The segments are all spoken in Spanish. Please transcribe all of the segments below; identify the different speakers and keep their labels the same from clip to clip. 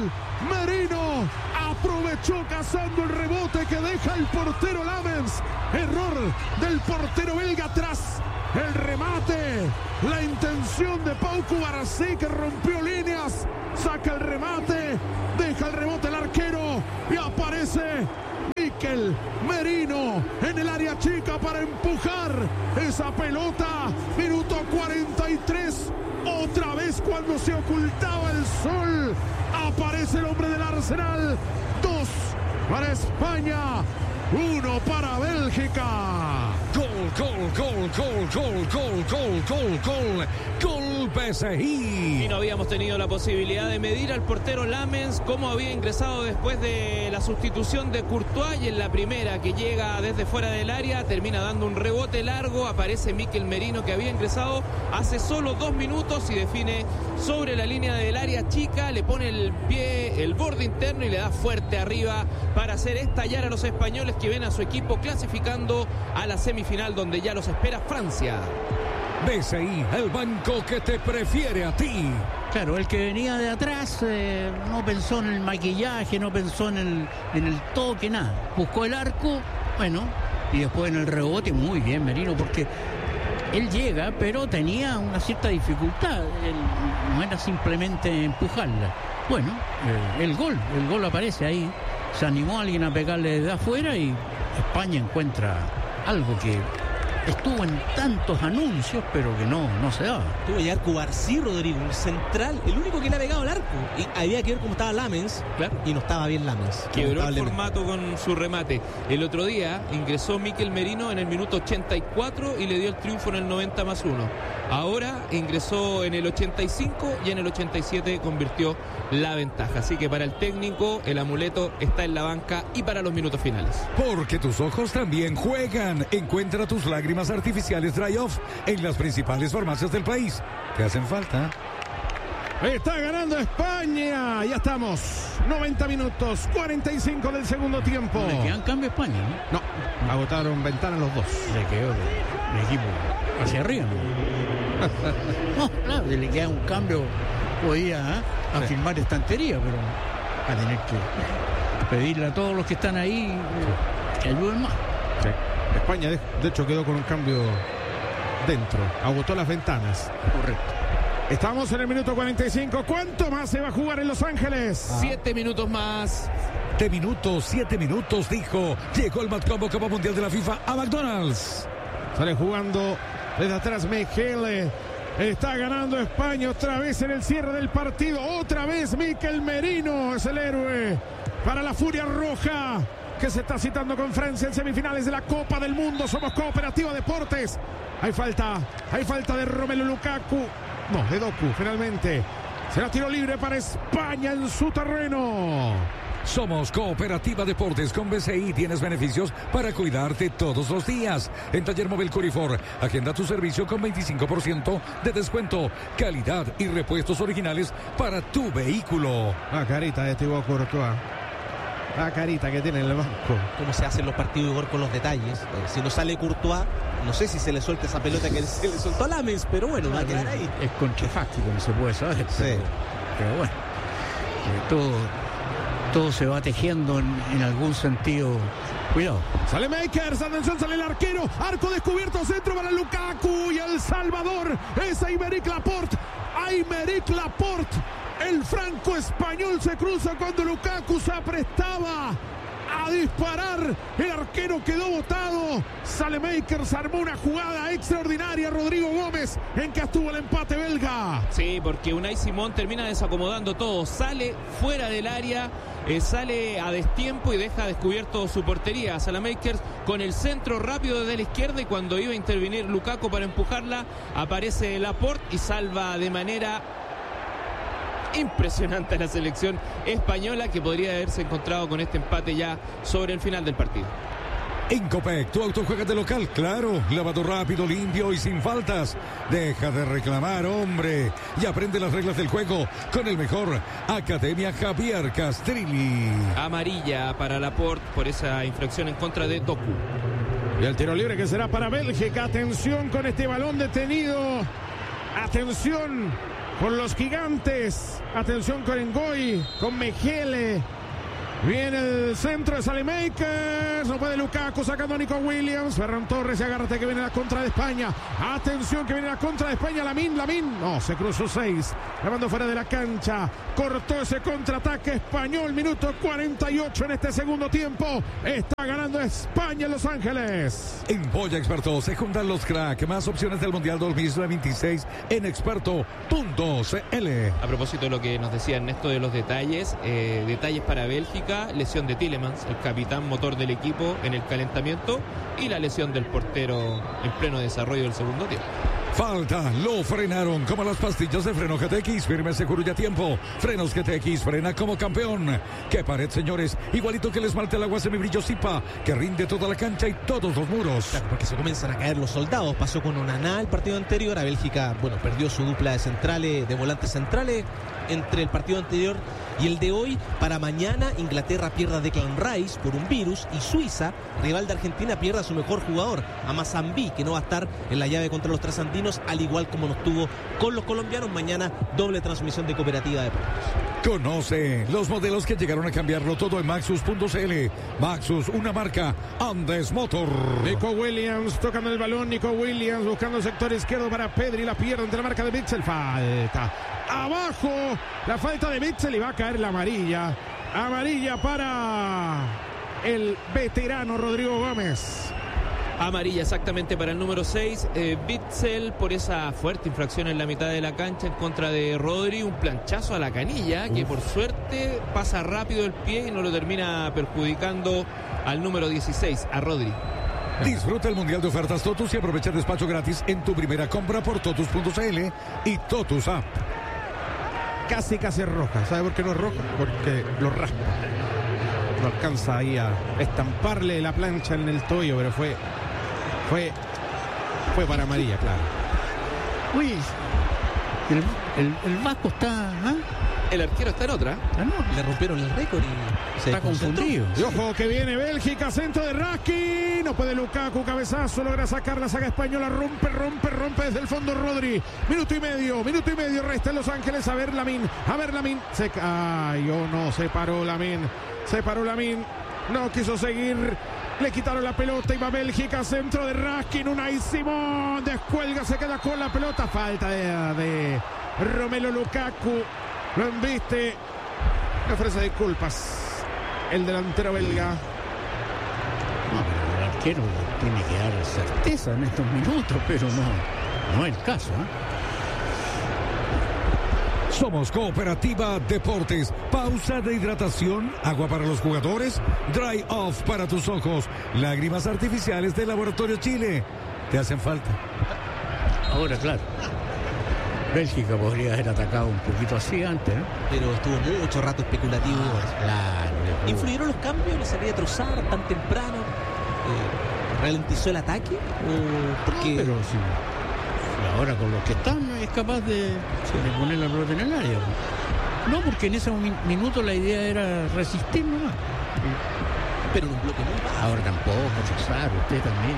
Speaker 1: Mikel Merino aprovechó cazando el rebote que deja el portero Lamens. Error del portero belga tras el remate. La intención de Pau Cubarsí, que rompió líneas. Saca el remate, deja el rebote el arquero y aparece Mikel Merino en el área chica para empujar esa pelota. Minuto 43. Otra vez cuando se ocultaba el sol, aparece el hombre del Arsenal. 2 para España, 1 para Bélgica.
Speaker 2: Gol PSI.
Speaker 3: Y no habíamos tenido la posibilidad de medir al portero Lamens cómo había ingresado después de la sustitución de Courtois, y en la primera, que llega desde fuera del área, termina dando un rebote largo, aparece Mikel Merino, que había ingresado hace solo 2 minutos y define sobre la línea del área chica, le pone el pie, el borde interno y le da fuerte arriba para hacer estallar a los españoles, que ven a su equipo clasificando a la semifinal, donde ya los espera Francia.
Speaker 2: BCI, el banco que te prefiere a ti.
Speaker 4: Claro, el que venía de atrás no pensó en el maquillaje, no pensó en el toque, nada. Buscó el arco, bueno, y después en el rebote, muy bien Merino, porque él llega, pero tenía una cierta dificultad. No era simplemente empujarla. Bueno, el gol aparece ahí. Se animó alguien a pegarle desde afuera y España encuentra algo que estuvo en tantos anuncios, pero que no se daba.
Speaker 5: Tuvo que llegar Cubarsí, Rodrigo, un central, el único que le ha pegado al arco. Y había que ver cómo estaba Lamens, claro, y no estaba bien Lamens.
Speaker 3: Quebró el formato con su remate. El otro día ingresó Mikel Merino en el minuto 84 y le dio el triunfo en el 90+1. Ahora ingresó en el 85 y en el 87 convirtió la ventaja. Así que para el técnico el amuleto está en la banca y para los minutos finales.
Speaker 2: Porque tus ojos también juegan. Encuentra tus lágrimas artificiales Dry Off en las principales farmacias del país. ¿Te hacen falta?
Speaker 1: Está ganando España. Ya estamos. 90 minutos, 45 del segundo tiempo.
Speaker 4: Le quedan cambio a España, ¿no?
Speaker 1: No, agotaron ventana los dos.
Speaker 4: Le quedó el equipo hacia arriba, ¿no? No, claro, si le queda un cambio, podía afirmar estantería, pero va a tener que pedirle a todos los que están ahí que ayuden más.
Speaker 1: Sí. España, de hecho, quedó con un cambio dentro. Agotó las ventanas.
Speaker 4: Correcto.
Speaker 1: Estamos en el minuto 45. ¿Cuánto más se va a jugar en Los Ángeles?
Speaker 3: 7 minutos más.
Speaker 2: 7 minutos, dijo. Llegó el Matcombo Copa Mundial de la FIFA a McDonald's.
Speaker 1: Sale jugando desde atrás Mejele. Está ganando España otra vez en el cierre del partido. Otra vez Mikel Merino es el héroe para la Furia Roja, que se está citando con Francia en semifinales de la Copa del Mundo. Somos Cooperativa Deportes. Hay falta de Romelu Lukaku. No, de Doku, finalmente. Será tiro libre para España en su terreno.
Speaker 2: Somos Cooperativa Deportes. Con BCI tienes beneficios para cuidarte todos los días. En Taller Móvil Curifor, agenda tu servicio con 25% de descuento. Calidad y repuestos originales para tu vehículo.
Speaker 1: La carita de Thibaut Courtois. La carita que tiene en el banco.
Speaker 5: Cómo se hacen los partidos, Igor, con los detalles. Si no sale Courtois, no sé si se le suelta esa pelota que se le soltó a Lamens, pero bueno, va a quedar ahí.
Speaker 4: Es contrafáctico, no se puede saber.
Speaker 5: Sí.
Speaker 4: Pero bueno, todo se va tejiendo en algún sentido. Cuidado.
Speaker 1: Sale Makers, atención, sale el arquero. Arco descubierto, centro para Lukaku. Y El Salvador es Aymeric Laporte. Aymeric Laporte. El franco-español se cruza cuando Lukaku se aprestaba a disparar. El arquero quedó botado. Sale Makers, armó una jugada extraordinaria. Rodrigo Gómez, en que estuvo el empate belga.
Speaker 3: Sí, porque Unai Simón termina desacomodando todo. Sale fuera del área, sale a destiempo y deja descubierto su portería. Salamakers con el centro rápido desde la izquierda, y cuando iba a intervenir Lukaku para empujarla, aparece Laporte y salva de manera impresionante a la selección española, que podría haberse encontrado con este empate ya sobre el final del partido.
Speaker 2: En Copec, tu auto juega de local, claro. Lavado rápido, limpio y sin faltas. Deja de reclamar, hombre, y aprende las reglas del juego con el mejor. Academia Javier Castrilli.
Speaker 3: Amarilla para Laporte por esa infracción en contra de Doku.
Speaker 1: Y el tiro libre que será para Bélgica. Atención con este balón detenido. Atención con los gigantes. Atención con Ngoy, con Mejele. Viene el centro de Saelemaekers. No puede Lukaku sacando a Nico Williams. Ferran Torres y agárrate que viene la contra de España. Atención que viene la contra de España. Lamin. No, se cruzó 6. La mandó fuera de la cancha. Cortó ese contraataque español. Minuto 48 en este segundo tiempo. Está ganando España en Los Ángeles.
Speaker 2: En Polla Experto se juntan los crack. Más opciones del Mundial 2026 en experto.cl.
Speaker 3: A propósito de lo que nos decía Ernesto de los detalles para Bélgica. Lesión de Tielemans, el capitán motor del equipo en el calentamiento, y la lesión del portero en pleno desarrollo del segundo tiempo.
Speaker 2: Falta, lo frenaron como las pastillas de freno GTX, firme, seguro y a tiempo. Frenos GTX, frena como campeón. ¡Qué pared, señores! Igualito que el esmalte al agua semibrillo Zipa, que rinde toda la cancha y todos los muros.
Speaker 5: Claro, porque se comienzan a caer los soldados. Pasó con Onana el partido anterior. A Bélgica, perdió su dupla de centrales, de volantes centrales entre el partido anterior y el de hoy. Para mañana, Inglaterra pierda a Declan Rice por un virus, y Suiza, rival de Argentina, pierda a su mejor jugador, a Mazambi, que no va a estar en la llave contra los trasandinos, al igual como nos tuvo con los colombianos. Mañana doble transmisión de Cooperativa Deportes.
Speaker 2: Conoce los modelos que llegaron a cambiarlo todo en Maxus.cl. Maxus, una marca Andes Motor.
Speaker 1: Nico Williams tocando el balón. Nico Williams buscando el sector izquierdo para Pedri. La pierde ante la marca de Witsel. Falta. Abajo la falta de Witsel y va a caer la amarilla. Amarilla para el veterano Rodrigo Gómez.
Speaker 3: Amarilla exactamente para el número 6, Witsel, por esa fuerte infracción en la mitad de la cancha en contra de Rodri. Un planchazo a la canilla que por suerte pasa rápido el pie y no lo termina perjudicando al número 16, a Rodri.
Speaker 2: Disfruta el Mundial de Ofertas Totus y aprovecha el despacho gratis en tu primera compra por Totus.cl y Totus App.
Speaker 1: Casi es roja. ¿Sabe por qué no es roja? Porque lo raspa. No alcanza ahí a estamparle la plancha en el tobillo, pero fue para amarilla, claro.
Speaker 4: Uy, el Vasco está...
Speaker 3: El arquero está en otra.
Speaker 5: Le rompieron el récord y se
Speaker 4: está confundido.
Speaker 1: Y ojo que viene Bélgica, centro de Raski. No puede Lukaku, cabezazo, logra sacar la saga española. Rompe desde el fondo Rodri. Minuto y medio resta en Los Ángeles. A ver Lamin. Se cayó, no, se paró Lamin. No quiso seguir. Le quitaron la pelota y va Bélgica, centro de Raskin. Unai Simón descuelga, se queda con la pelota. Falta de Romelu Lukaku. Lo embiste. Le ofrece disculpas el delantero belga.
Speaker 4: No, pero el arquero tiene que dar certeza en estos minutos, pero no es el caso,
Speaker 2: Somos Cooperativa Deportes. Pausa de hidratación, agua para los jugadores, dry off para tus ojos, lágrimas artificiales de Laboratorio Chile. Te hacen falta.
Speaker 4: Ahora, claro, Bélgica podría haber atacado un poquito así antes,
Speaker 5: pero estuvo mucho rato especulativo.
Speaker 4: Claro.
Speaker 5: ¿Influyeron los cambios? ¿Le salía a trozar tan temprano? ¿Ralentizó el ataque? Porque...
Speaker 4: pero sí. Ahora con los que están es capaz de poner la pelota en el área. No, porque en ese minuto la idea era resistir nomás.
Speaker 5: Pero en un bloque muy bajo.
Speaker 4: Ahora tampoco, claro, usted también.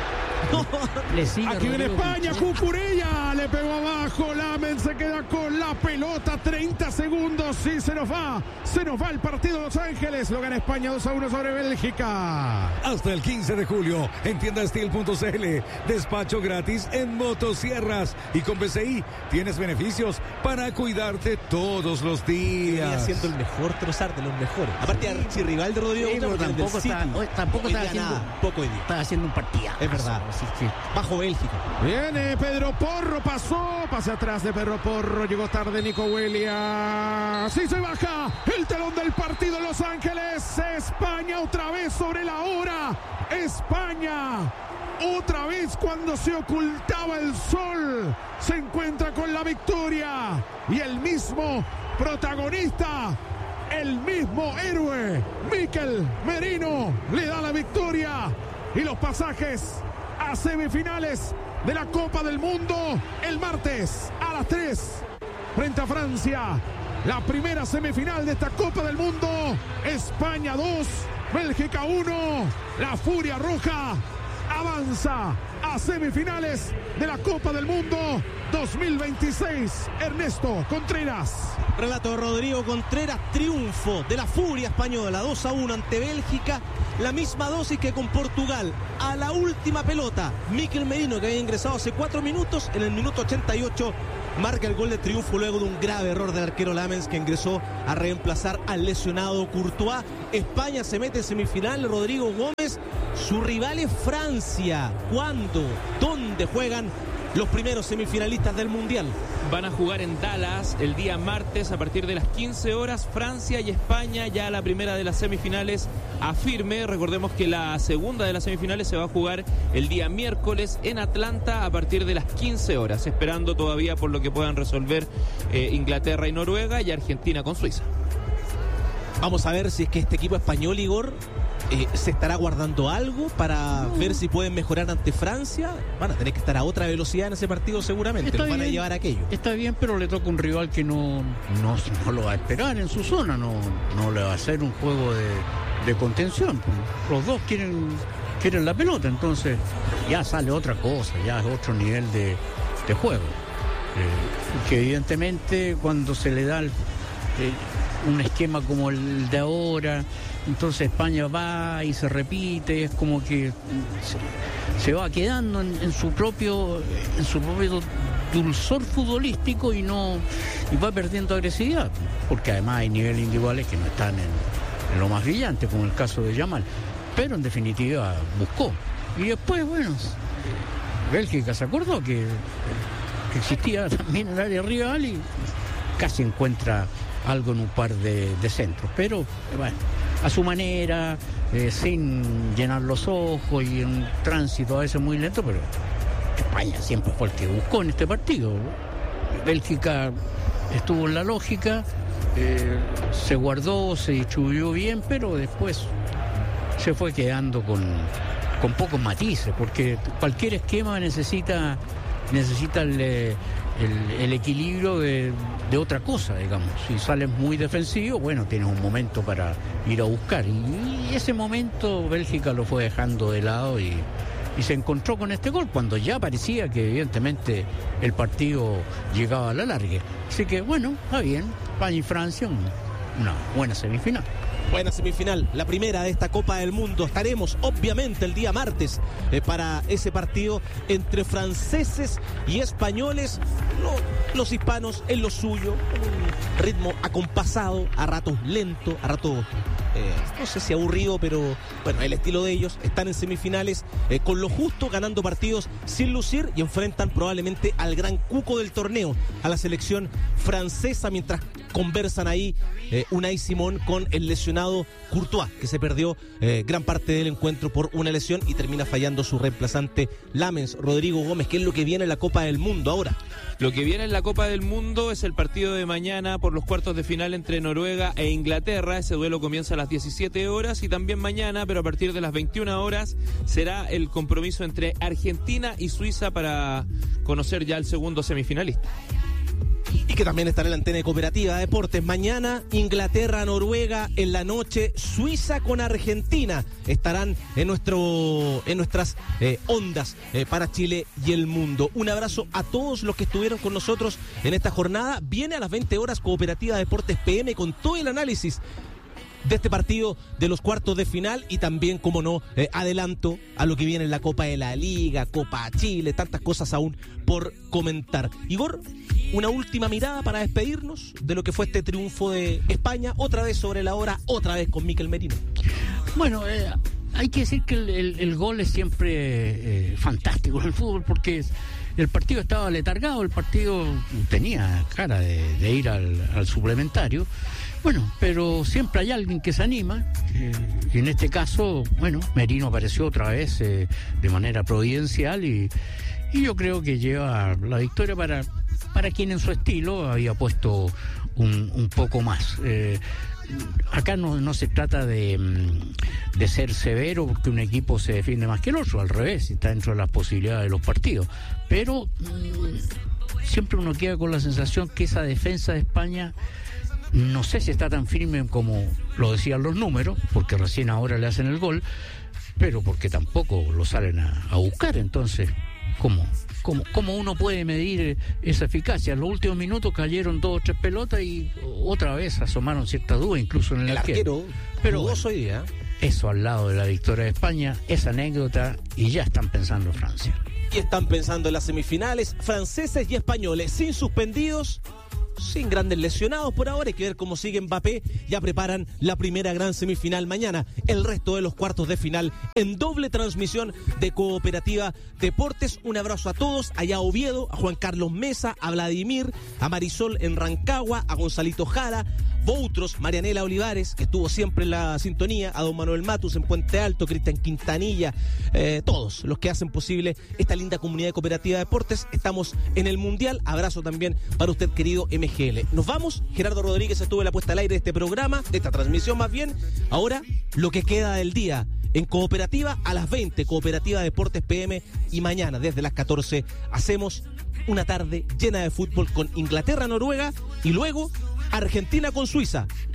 Speaker 1: Aquí viene España, Cucurella, le pegó abajo, Lamen se queda con la pelota, 30 segundos, sí, se nos va el partido Los Ángeles, lo gana España 2-1 sobre Bélgica.
Speaker 2: Hasta el 15 de julio, en tiendastil.cl, despacho gratis en motosierras, y con BCI tienes beneficios para cuidarte todos los días.
Speaker 5: Venía siendo el mejor trozar de los mejores. Aparte de Richie Rival de Rodrigo,
Speaker 4: sí, pero tampoco estaba haciendo un partido.
Speaker 5: Es verdad.
Speaker 4: Sí.
Speaker 5: Bajo Bélgica.
Speaker 1: Viene Pedro Porro, pase atrás de Pedro Porro, llegó tarde Nico Williams. Sí, se baja el telón del partido en Los Ángeles. España otra vez sobre la hora. España otra vez cuando se ocultaba el sol. Se encuentra con la victoria. Y el mismo protagonista, el mismo héroe, Mikel Merino, le da la victoria y los pasajes a semifinales de la Copa del Mundo el martes a las 3 frente a Francia. La primera semifinal de esta Copa del Mundo. España 2, Bélgica 1. La Furia Roja avanza a semifinales de la Copa del Mundo 2026. Ernesto Contreras.
Speaker 5: Relato de Rodrigo Contreras, triunfo de la Furia Española, 2-1 ante Bélgica, la misma dosis que con Portugal. A la última pelota, Mikel Merino, que había ingresado hace 4 minutos, en el minuto 88, marca el gol de triunfo luego de un grave error del arquero Lamens, que ingresó a reemplazar al lesionado Courtois. España se mete en semifinal, Rodrigo Gómez. Su rival es Francia. ¿Cuándo? ¿Dónde juegan los primeros semifinalistas del Mundial?
Speaker 3: Van a jugar en Dallas el día martes a partir de las 15 horas. Francia y España, ya la primera de las semifinales a firme. Recordemos que la segunda de las semifinales se va a jugar el día miércoles en Atlanta a partir de las 15 horas. Esperando todavía por lo que puedan resolver Inglaterra y Noruega, y Argentina con Suiza.
Speaker 5: Vamos a ver si es que este equipo español, Igor, se estará guardando algo para ver si pueden mejorar ante Francia. Van a tener que estar a otra velocidad en ese partido seguramente. Los van a llevar a aquello.
Speaker 4: Está bien, pero le toca un rival que no lo va a esperar en su zona. No le va a hacer un juego de contención. Los dos quieren la pelota, entonces ya sale otra cosa, ya es otro nivel de juego. Que evidentemente cuando se le da un esquema como el de ahora, entonces España va y se repite, es como que se va quedando en su propio dulzor futbolístico y va perdiendo agresividad, porque además hay niveles individuales que no están en lo más brillante, como el caso de Yamal, pero en definitiva buscó. Y después, bueno, Bélgica se acordó que existía también el área rival y casi encuentra algo en un par de centros, pero bueno, a su manera, sin llenar los ojos y en un tránsito a veces muy lento, pero España siempre fue el que buscó en este partido. Bélgica estuvo en la lógica, se guardó, se distribuyó bien, pero después se fue quedando con pocos matices, porque cualquier esquema necesita el equilibrio de otra cosa, digamos. Si sales muy defensivo, bueno, tienes un momento para ir a buscar. Y ese momento Bélgica lo fue dejando de lado y se encontró con este gol cuando ya parecía que evidentemente el partido llegaba a la larga. Así que, bueno, está bien. España y Francia, una buena semifinal.
Speaker 5: Buena semifinal, la primera de esta Copa del Mundo. Estaremos obviamente el día martes para ese partido entre franceses y españoles. Los hispanos en lo suyo, un ritmo acompasado, a ratos lento, a ratos no sé si aburrido, pero bueno, el estilo de ellos. Están en semifinales con lo justo, ganando partidos sin lucir, y enfrentan probablemente al gran cuco del torneo, a la selección francesa, mientras conversan ahí Unai Simón con el lesionado Courtois, que se perdió gran parte del encuentro por una lesión y termina fallando su reemplazante Lamens. Rodrigo Gómez, ¿qué es lo que viene en la Copa del Mundo ahora?
Speaker 3: Lo que viene en la Copa del Mundo es el partido de mañana por los cuartos de final entre Noruega e Inglaterra. Ese duelo comienza a las 17 horas y también mañana, pero a partir de las 21 horas será el compromiso entre Argentina y Suiza para conocer ya el segundo semifinalista.
Speaker 5: Y que también estará en la antena de Cooperativa Deportes. Mañana, Inglaterra-Noruega, en la noche, Suiza con Argentina. Estarán en nuestras ondas para Chile y el mundo. Un abrazo a todos los que estuvieron con nosotros en esta jornada. Viene a las 20 horas Cooperativa Deportes PM con todo el análisis de este partido de los cuartos de final y también, como no, adelanto a lo que viene en la Copa de la Liga, Copa Chile, tantas cosas aún por comentar. Igor, una última mirada para despedirnos de lo que fue este triunfo de España, otra vez sobre la hora, otra vez con Mikel Merino.
Speaker 4: Bueno, hay que decir que el gol es siempre fantástico en el fútbol, porque el partido estaba letargado, el partido tenía cara de ir al suplementario. Bueno, pero siempre hay alguien que se anima, y en este caso, bueno, Merino apareció otra vez de manera providencial y yo creo que lleva la victoria para quien en su estilo había puesto un poco más. Acá no se trata de ser severo porque un equipo se defiende más que el otro, al revés, está dentro de las posibilidades de los partidos, pero siempre uno queda con la sensación que esa defensa de España, no sé si está tan firme como lo decían los números, porque recién ahora le hacen el gol, pero porque tampoco lo salen a buscar. Entonces, ¿cómo uno puede medir esa eficacia? En los últimos minutos cayeron 2 o 3 pelotas y otra vez asomaron cierta duda, incluso en el arquero.
Speaker 5: Pero dudoso hoy día.
Speaker 4: Eso al lado de la victoria de España, esa anécdota, y ya están pensando en Francia.
Speaker 5: Y están pensando en las semifinales, franceses y españoles, sin suspendidos, sin grandes lesionados por ahora. Hay que ver cómo sigue Mbappé. Ya preparan la primera gran semifinal mañana. El resto de los cuartos de final en doble transmisión de Cooperativa Deportes. Un abrazo a todos, allá a Oviedo, a Juan Carlos Mesa, a Vladimir, a Marisol en Rancagua, a Gonzalito Jara, Boutros, Marianela Olivares, que estuvo siempre en la sintonía, a don Manuel Matus en Puente Alto, Cristian Quintanilla, todos los que hacen posible esta linda comunidad de Cooperativa Deportes. Estamos en el Mundial. Abrazo también para usted, querido MGL. Nos vamos. Gerardo Rodríguez estuvo en la puesta al aire de este programa, de esta transmisión más bien. Ahora, lo que queda del día en Cooperativa a las 20, Cooperativa Deportes PM, y mañana desde las 14 hacemos una tarde llena de fútbol con Inglaterra-Noruega y luego Argentina con Suiza.